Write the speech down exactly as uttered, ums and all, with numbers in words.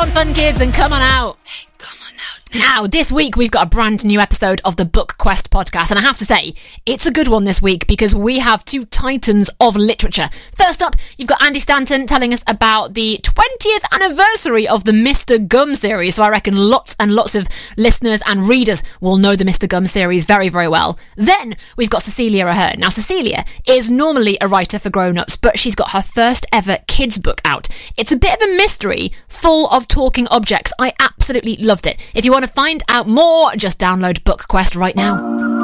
on, fun kids, and come on out. Hey, come on out. Now, this week we've got a brand new episode of the Book Quest podcast, and I have to say, it's a good one this week because we have two titans of literature. First up, you've got Andy Stanton telling us about the twentieth anniversary of the Mister Gum series, so I reckon lots and lots of listeners and readers will know the Mister Gum series very, very well. Then we've got Cecilia Ahern. Now, Cecilia is normally a writer for grown-ups, but she's got her first ever kids book out. It's a bit of a mystery, full of talking objects. I absolutely loved it. If you want to find out more, just download BookQuest right now.